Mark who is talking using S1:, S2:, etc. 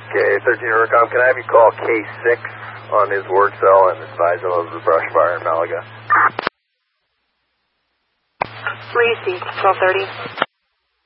S1: Okay, 13 Hurricane, can I have you call K6 on his work cell and advise him of the brush fire in Malaga?
S2: Reese, 1230.